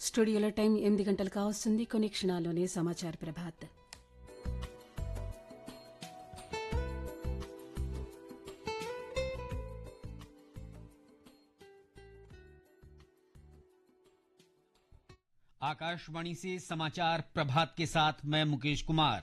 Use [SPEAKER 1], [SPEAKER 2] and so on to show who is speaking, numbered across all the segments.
[SPEAKER 1] స్టూడియోలో టైం 8 గంటలు కావస్తుంది. కొన్ని క్షణాల్లోనే సమాచార ప్రభాత్.
[SPEAKER 2] आकाशवाणी से समाचार प्रभात के साथ मैं मुकेश कुमार।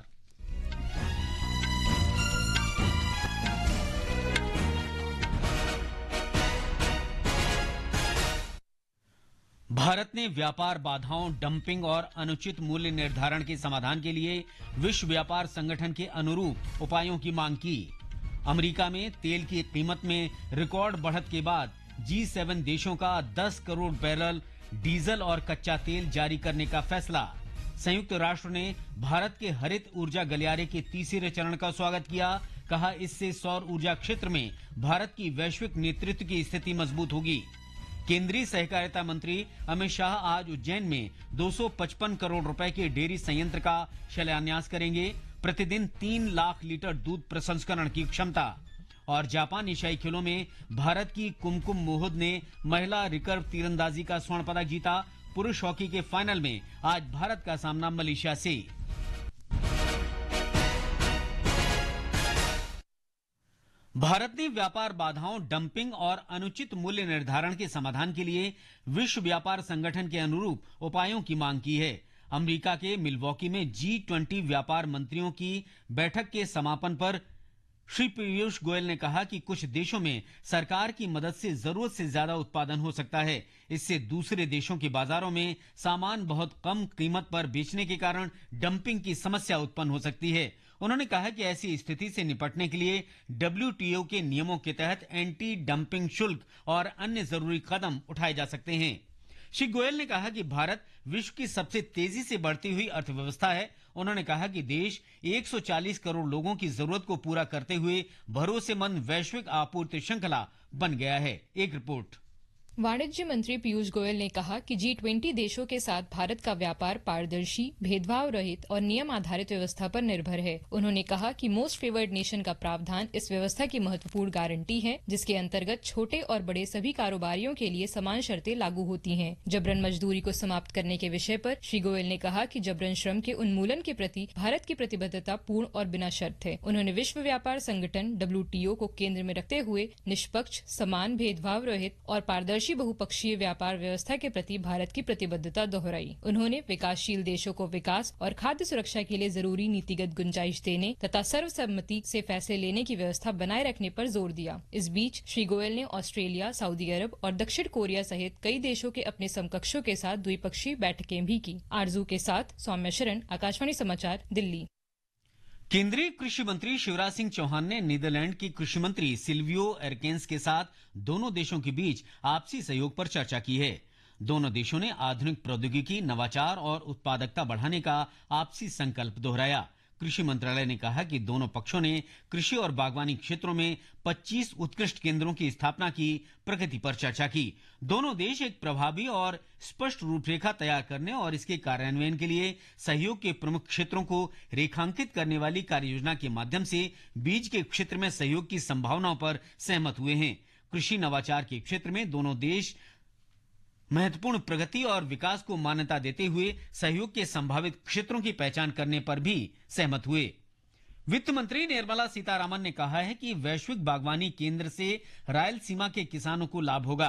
[SPEAKER 2] भारत ने व्यापार बाधाओं, डंपिंग और अनुचित मूल्य निर्धारण के समाधान के लिए विश्व व्यापार संगठन के अनुरूप उपायों की मांग की। अमेरिका में तेल की कीमत में रिकॉर्ड बढ़त के बाद G7 देशों का 10 करोड़ बैरल डीजल और कच्चा तेल जारी करने का फैसला। संयुक्त राष्ट्र ने भारत के हरित ऊर्जा गलियारे के तीसरे चरण का स्वागत किया। कहा, इससे सौर ऊर्जा क्षेत्र में भारत की वैश्विक नेतृत्व की स्थिति मजबूत होगी। केंद्रीय सहकारिता मंत्री अमित शाह आज उज्जैन में 255 करोड़ रुपए के डेयरी संयंत्र का शिलान्यास करेंगे। प्रतिदिन 3 लाख लीटर दूध प्रसंस्करण की क्षमता। और जापान एशियाई खेलों में भारत की कुमकुम मोहित ने महिला रिकर्व तीरंदाजी का स्वर्ण पदक जीता। पुरुष हॉकी के फाइनल में आज भारत का सामना मलेशिया से। भारत ने व्यापार बाधाओं, डंपिंग और अनुचित मूल्य निर्धारण के समाधान के लिए विश्व व्यापार संगठन के अनुरूप उपायों की मांग की है। अमेरिका के मिल्वॉकी में G20 व्यापार मंत्रियों की बैठक के समापन पर श्री पीयूष गोयल ने कहा कि कुछ देशों में सरकार की मदद से जरूरत से ज्यादा उत्पादन हो सकता है। इससे दूसरे देशों के बाजारों में सामान बहुत कम कीमत पर बेचने के कारण डंपिंग की समस्या उत्पन्न हो सकती है। उन्होंने कहा कि ऐसी स्थिति से निपटने के लिए WTO के नियमों के तहत एंटी डंपिंग शुल्क और अन्य जरूरी कदम उठाए जा सकते हैं। श्री गोयल ने कहा कि भारत विश्व की सबसे तेजी से बढ़ती हुई अर्थव्यवस्था है। उन्होंने कहा कि देश 140 करोड़ लोगों की जरूरत को पूरा करते हुए भरोसेमंद वैश्विक आपूर्ति श्रृंखला बन गया है। एक रिपोर्ट।
[SPEAKER 3] वाणिज्य मंत्री पीयूष गोयल ने कहा कि G20 देशों के साथ भारत का व्यापार पारदर्शी, भेदभाव रहित और नियम आधारित व्यवस्था पर निर्भर है। उन्होंने कहा कि मोस्ट फेवर्ड नेशन का प्रावधान इस व्यवस्था की महत्वपूर्ण गारंटी है, जिसके अंतर्गत छोटे और बड़े सभी कारोबारियों के लिए समान शर्तें लागू होती हैं। जबरन मजदूरी को समाप्त करने के विषय पर श्री गोयल ने कहा कि जबरन श्रम के उन्मूलन के प्रति भारत की प्रतिबद्धता पूर्ण और बिना शर्त है। उन्होंने विश्व व्यापार संगठन WTO को केंद्र में रखते हुए निष्पक्ष, समान, भेदभाव रहित और पारदर्शी बहुपक्षीय व्यापार व्यवस्था के प्रति भारत की प्रतिबद्धता दोहराई। उन्होंने विकासशील देशों को विकास और खाद्य सुरक्षा के लिए जरूरी नीतिगत गुंजाइश देने तथा सर्वसम्मति से फैसले लेने की व्यवस्था बनाए रखने पर जोर दिया। इस बीच श्री गोयल ने ऑस्ट्रेलिया, सऊदी अरब और दक्षिण कोरिया सहित कई देशों के अपने समकक्षों के साथ द्विपक्षीय बैठकें भी की। आरजू के साथ सौम्या शरण, आकाशवाणी समाचार, दिल्ली।
[SPEAKER 2] केंद्रीय कृषि मंत्री शिवराज सिंह चौहान ने नीदरलैंड की कृषि मंत्री सिल्वियो एरकेन्स के साथ दोनों देशों के बीच आपसी सहयोग पर चर्चा की है। दोनों देशों ने आधुनिक प्रौद्योगिकी, नवाचार और उत्पादकता बढ़ाने का आपसी संकल्प दोहराया। कृषि मंत्रालय ने कहा कि दोनों पक्षों ने कृषि और बागवानी क्षेत्रों में 25 उत्कृष्ट केंद्रों की स्थापना की प्रगति पर चर्चा की। दोनों देश एक प्रभावी और स्पष्ट रूपरेखा तैयार करने और इसके कार्यान्वयन के लिए सहयोग के प्रमुख क्षेत्रों को रेखांकित करने वाली कार्ययोजना के माध्यम से बीज के क्षेत्र में सहयोग की संभावनाओं पर सहमत हुए हैं। कृषि नवाचार के क्षेत्र में दोनों देश महत्वपूर्ण प्रगति और विकास को मान्यता देते हुए सहयोग के संभावित क्षेत्रों की पहचान करने पर भी सहमत हुए। वित्त मंत्री निर्मला सीतारामन ने कहा है कि वैश्विक बागवानी केंद्र से रायलसीमा के किसानों को लाभ होगा।